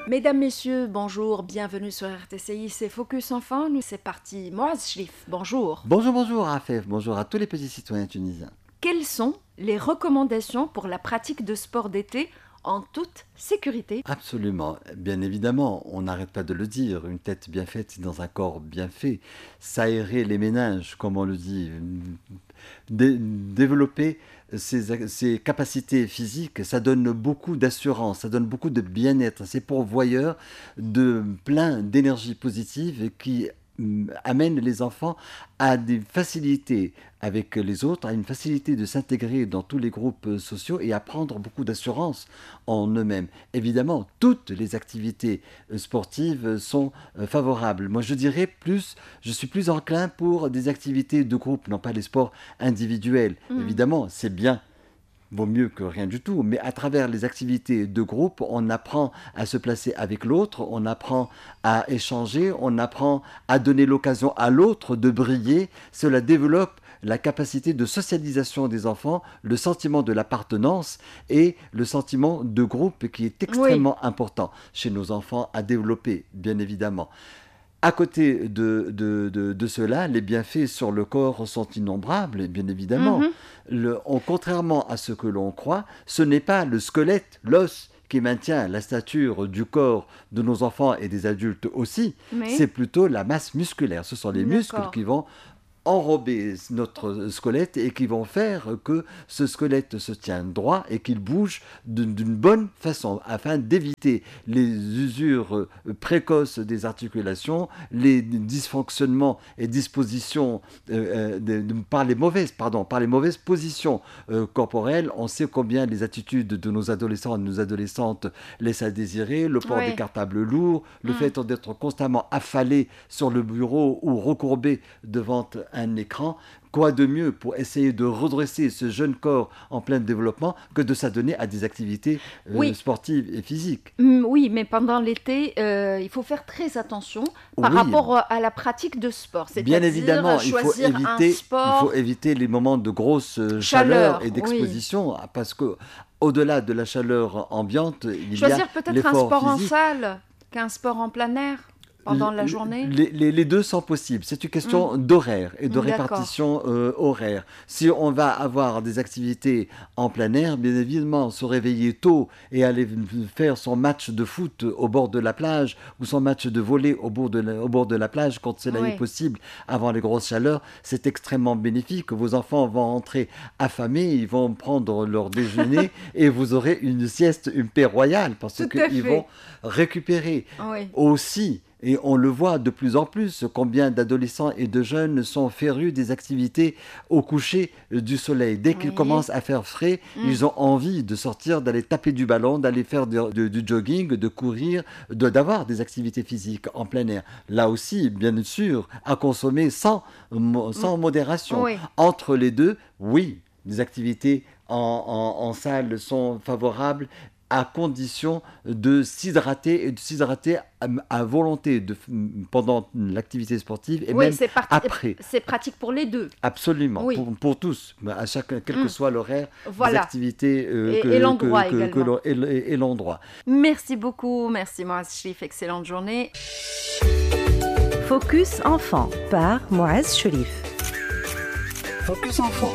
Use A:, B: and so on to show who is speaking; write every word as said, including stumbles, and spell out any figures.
A: Mesdames, Messieurs, bonjour, bienvenue sur R T C I, c'est Focus Enfant, nous c'est parti. Moaz Chlif, bonjour.
B: Bonjour, bonjour Afef, bonjour à tous les petits citoyens tunisiens.
A: Quelles sont les recommandations pour la pratique de sport d'été en toute sécurité?
B: Absolument, bien évidemment, on n'arrête pas de le dire, une tête bien faite c'est dans un corps bien fait, s'aérer les méninges, comme on le dit, Dé- développer ses, ses capacités physiques, ça donne beaucoup d'assurance, ça donne beaucoup de bien-être, c'est pourvoyeur de plein d'énergie positive qui hum, amène les enfants à des facilités avec les autres, à une facilité de s'intégrer dans tous les groupes euh, sociaux et à prendre beaucoup d'assurance en eux-mêmes. Évidemment, toutes les activités euh, sportives euh, sont euh, favorables. Moi, je dirais plus, je suis plus enclin pour des activités de groupe, non pas les sports individuels.
A: Mhm.
B: Évidemment, c'est bien. Vaut mieux que rien du tout, mais à travers les activités de groupe, on apprend à se placer avec l'autre, on apprend à échanger, on apprend à donner l'occasion à l'autre de briller. Cela développe la capacité de socialisation des enfants, le sentiment de l'appartenance et le sentiment de groupe qui est extrêmement important chez nos enfants à développer, bien évidemment. À côté de, de, de, de cela, les bienfaits sur le corps sont innombrables, bien évidemment.
A: Mhm.
B: Le- on- contrairement à ce que l'on croit, ce n'est pas le squelette, l'os, qui maintient la stature du corps de nos enfants et des adultes aussi,
A: Mais,
B: c'est plutôt la masse musculaire. Ce sont les muscles
A: d'accord.
B: qui vont enrober notre squelette et qui vont faire que ce squelette se tient droit et qu'il bouge d'une d'une bonne façon afin d'éviter les usures euh, précoces des articulations, les dysfonctionnements et dispositions euh, euh, de- de- par les mauvaises, pardon, par les mauvaises positions euh, corporelles. On sait combien les attitudes de nos adolescents et de nos adolescentes laissent à désirer, le port
A: Ouais.
B: des cartables lourds, le
A: Mm.
B: fait d'être constamment affalé sur le bureau ou recourbé devant un écran. Quoi de mieux pour essayer de redresser ce jeune corps en plein développement que de s'adonner à des activités euh,
A: Oui.
B: sportives et physiques?
A: Mm, oui, mais pendant l'été, euh, il faut faire très attention par
B: Oui.
A: rapport à la pratique de sport.
B: Bien
A: C'est-à-dire
B: évidemment, il faut,
A: choisir un
B: éviter, il
A: sport.
B: faut éviter les moments de grosse euh,
A: Chaleur,
B: chaleur et
A: oui.
B: d'exposition parce que au-delà de la chaleur ambiante, il y
A: Choisir
B: a
A: peut-être un
B: l'effort
A: sport en
B: physique.
A: salle qu'un sport en plein air pendant la
B: L-
A: journée.
B: Les, les- les deux sont possibles. C'est une question d'horaire et de
A: D'accord.
B: répartition euh, horaire. Si on va avoir des activités en plein air, bien évidemment, se réveiller tôt et aller f- faire son match de foot au bord de la plage ou son match de volley au bord de la, au bord de la plage quand cela
A: Oui.
B: est possible avant les grosses chaleurs, c'est extrêmement bénéfique. Vos enfants vont entrer affamés, ils vont prendre leur déjeuner et vous aurez une sieste, une paix royale parce
A: Tout à
B: qu'ils
A: fait.
B: vont récupérer
A: Oui.
B: aussi. Et on le voit de plus en plus, combien d'adolescents et de jeunes sont férus des activités au coucher euh, du soleil. Dès qu'ils
A: Oui.
B: commencent à faire frais,
A: Mm.
B: ils ont envie de sortir, d'aller taper du ballon, d'aller faire de- de- du jogging, de courir, de- d'avoir des activités physiques en plein air. Là aussi, bien sûr, à consommer sans, mo- sans modération.
A: Oui.
B: Entre les deux, oui, les activités en, en- en salle sont favorables à condition de s'hydrater et de s'hydrater à, à volonté de, pendant l'activité sportive et
A: Oui,
B: même
A: c'est parti-
B: après.
A: c'est pratique pour les deux.
B: Absolument,
A: Oui.
B: pour, pour tous, à chaque, quel
A: Mm.
B: que soit l'horaire,
A: Voilà.
B: des activités euh,
A: Et-
B: que-
A: et l'endroit
B: que- que- que
A: également.
B: l'on- et l- et- et l'endroit.
A: Merci beaucoup, merci Moaz Chlif, excellente journée.
C: Focus Enfant par Moaz Chlif.
D: Focus Enfant.